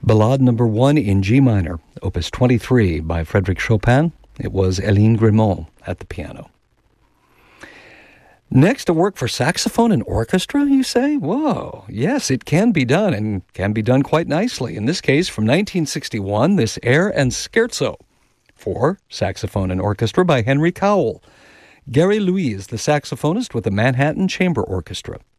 Ballade number 1 in G minor, opus 23 by Frédéric Chopin. It was Hélène Grimaud at the piano. Next, a work for saxophone and orchestra, you say? Whoa, yes, it can be done, and can be done quite nicely. In this case, from 1961, this air and scherzo for saxophone and orchestra by Henry Cowell. Gary Louise, the saxophonist with the Manhattan Chamber Orchestra.